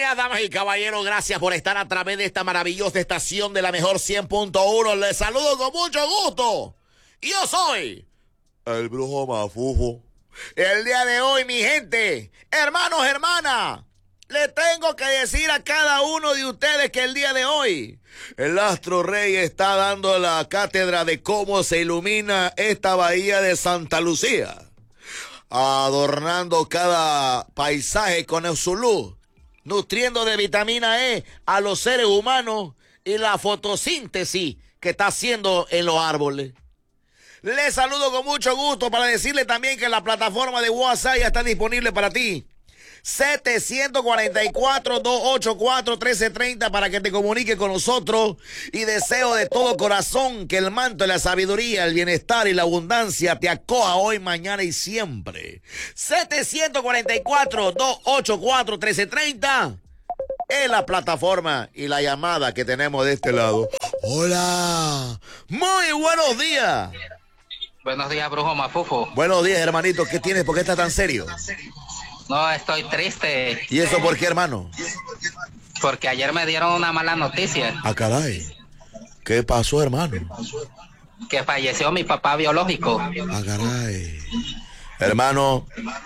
días, damas y caballeros. Gracias por estar a través de esta maravillosa estación de la mejor 100.1. Les saludo con mucho gusto. Y yo soy el brujo mafufo. El día de hoy, mi gente, hermanos, hermanas, le tengo que decir a cada uno de ustedes que el día de hoy el Astro Rey está dando la cátedra de cómo se ilumina esta bahía de Santa Lucía, adornando cada paisaje con su luz, nutriendo de vitamina E a los seres humanos y la fotosíntesis que está haciendo en los árboles. Les saludo con mucho gusto para decirle también que la plataforma de WhatsApp ya está disponible para ti. 744-284-1330 para que te comuniques con nosotros, y deseo de todo corazón que el manto de la sabiduría, el bienestar y la abundancia te acoja hoy, mañana y siempre. 744-284-1330 es la plataforma y la llamada que tenemos de este lado. Hola, muy buenos días. Buenos días, brujo mafufo. Buenos días, hermanito. ¿Qué tienes? ¿Por qué estás tan serio? No, estoy triste. ¿Y eso por qué, hermano? Porque ayer me dieron una mala noticia. Ah, caray. ¿Qué pasó, hermano? Que falleció mi papá biológico. Ah, caray. Hermano,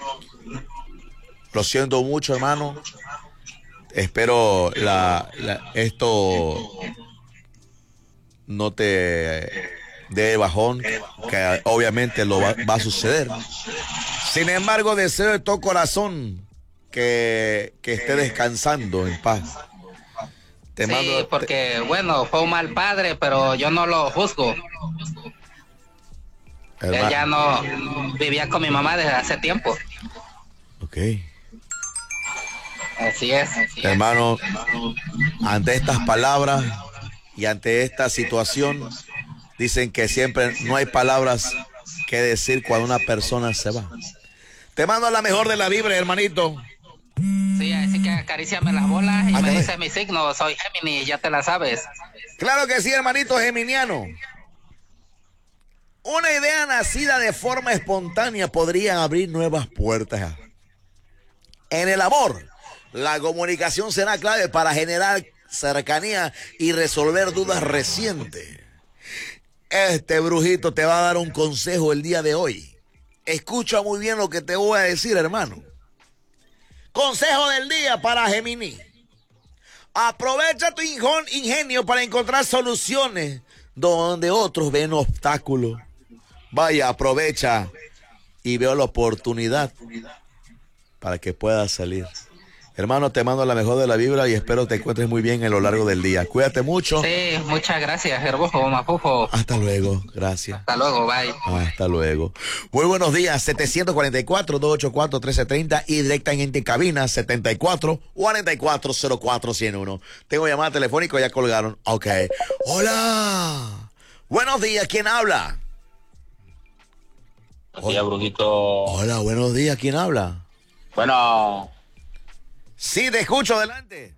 lo siento mucho, hermano. Espero esto no te dé bajón, que obviamente lo va a suceder. Sin embargo, deseo de todo corazón que esté descansando en paz. Sí, porque, bueno, fue un mal padre, pero yo no lo juzgo. Él ya no vivía con mi mamá desde hace tiempo. Ok. Así es. Hermano, ante estas palabras y ante esta situación, dicen que siempre no hay palabras que decir cuando una persona se va. Te mando la mejor de la vibra, hermanito. Sí, así que acaríciame las bolas y me dices mi signo. Soy Géminis, ya te la sabes. Claro que sí, hermanito geminiano. Una idea nacida de forma espontánea podría abrir nuevas puertas. En el amor, la comunicación será clave para generar cercanía y resolver dudas recientes. Este brujito te va a dar un consejo el día de hoy. Escucha muy bien lo que te voy a decir, hermano. Consejo del día para Géminis. Aprovecha tu ingenio para encontrar soluciones donde otros ven obstáculos. Vaya, aprovecha y veo la oportunidad para que puedas salir. Hermano, te mando la mejor de la vibra y espero te encuentres muy bien a lo largo del día. Cuídate mucho. Sí, muchas gracias, herbojo, mafufo. Hasta luego, gracias. Hasta luego, bye. Hasta luego. Muy buenos días, 744-284-1330 y directamente en cabina, 74-4404-101. Tengo llamada telefónica, ya colgaron. Ok. Hola. Buenos días, ¿quién habla? Buenos días, brujito. Hola, buenos días, ¿quién habla? Bueno. Sí, te escucho, adelante.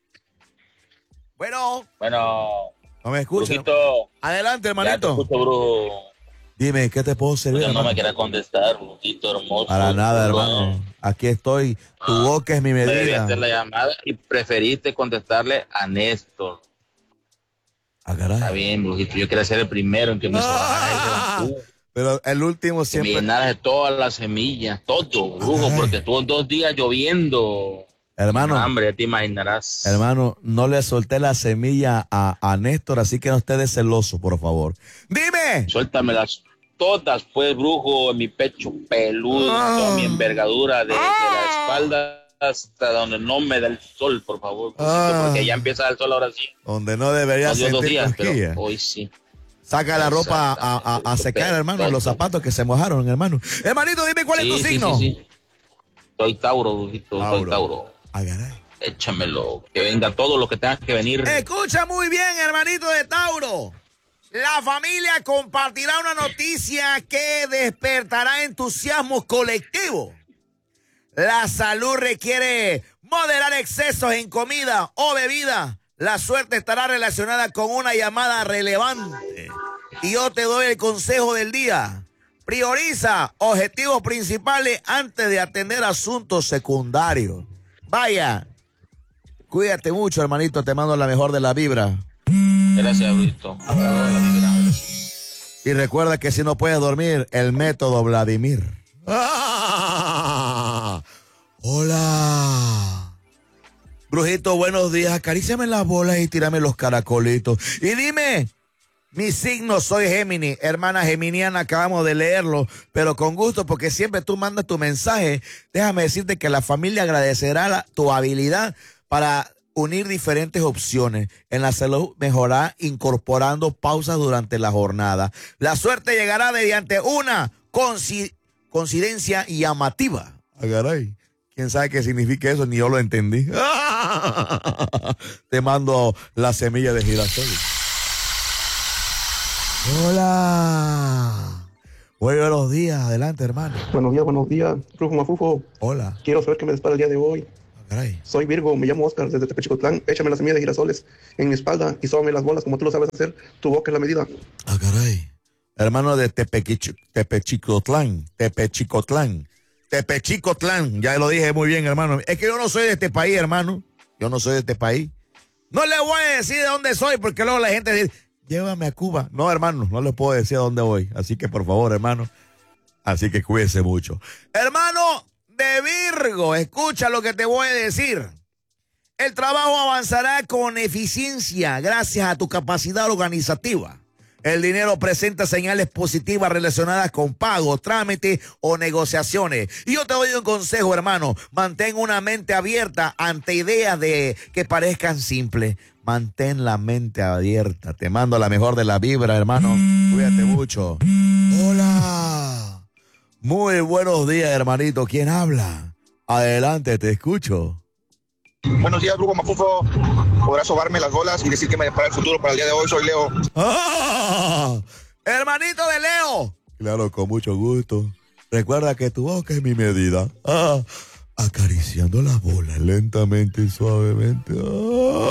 Bueno. No me escuchas. Brujito. Adelante, hermanito. Ya te escucho, brujo. Dime, ¿qué te puedo servir? Porque no me quieras contestar, brujito hermoso. Para nada, hermano. Aquí estoy. Tu boca es mi medida. Debí hacer la llamada y preferiste contestarle a Néstor. Ah, caray. Está bien, brujito. Yo quería ser el primero en que me sobrara ese. Pero el último siempre. Que me llenaras de todas las semillas, todo, brujo, porque estuvo 2 días lloviendo. Hermano. Hambre, te imaginarás. Hermano, no le solté la semilla a Néstor, así que no esté de celoso, por favor. ¡Dime! Suéltamelas todas, pues, brujo, en mi pecho peludo, toda mi envergadura de la espalda hasta donde no me da el sol, por favor, brujito, porque ya empieza el sol ahora sí. Donde no debería ser 2 días, pero hoy sí. Saca la ropa a secar, hermano, los zapatos que se mojaron, hermano. Hermanito, dime cuál es tu signo. Sí. Soy Tauro, brujito, soy Tauro. Échamelo, que venga todo lo que tenga que venir. Escucha muy bien, hermanito de Tauro. La familia compartirá una noticia que despertará entusiasmo colectivo. La salud requiere moderar excesos en comida o bebida. La suerte estará relacionada con una llamada relevante. Y yo te doy el consejo del día. Prioriza objetivos principales antes de atender asuntos secundarios. Vaya, Cuídate mucho, hermanito. Te mando la mejor de la vibra. Gracias, Brito. Y recuerda que si no puedes dormir, el método Vladimir. Hola. Brujito, buenos días. Acaríciame las bolas y tírame los caracolitos. Y dime, mi signo, soy Géminis. Hermana geminiana, acabamos de leerlo, pero con gusto, porque siempre tú mandas tu mensaje. Déjame decirte que la familia agradecerá tu habilidad para unir diferentes opciones. En la salud mejorar incorporando pausas durante la jornada. La suerte llegará mediante una coincidencia llamativa. Caray. ¿Quién sabe qué significa eso? Ni yo lo entendí. Te mando la semilla de girasol. Hola. Buenos días. Adelante, hermano. Buenos días. Brujo Mafufo. Hola. Quiero saber qué me despara el día de hoy. Caray. Soy Virgo, me llamo Oscar desde Tepechicotlán. Échame la semilla de girasoles en mi espalda y sóbame las bolas como tú lo sabes hacer. Tu boca es la medida. Caray. Hermano de Tepechicotlán. Ya lo dije muy bien, hermano. Es que yo no soy de este país, hermano. Yo no soy de este país. No le voy a decir de dónde soy porque luego la gente dice, llévame a Cuba. No, hermano, no le puedo decir a dónde voy. Así que, por favor, hermano. Así que cuídese mucho. Hermano de Virgo, escucha lo que te voy a decir. El trabajo avanzará con eficiencia gracias a tu capacidad organizativa. El dinero presenta señales positivas relacionadas con pagos, trámites o negociaciones. Y yo te doy un consejo, hermano. Mantén una mente abierta ante ideas que parezcan simples. Mantén la mente abierta. Te mando la mejor de la vibra, hermano. Cuídate mucho. Hola. Muy buenos días, hermanito. ¿Quién habla? Adelante, te escucho. Buenos días, Brujo Mafufo. Podrás sobarme las bolas y decir que me depara el futuro para el día de hoy. Soy Leo. Hermanito de Leo. Claro, con mucho gusto. Recuerda que tu boca es mi medida. Acariciando las bolas lentamente y suavemente.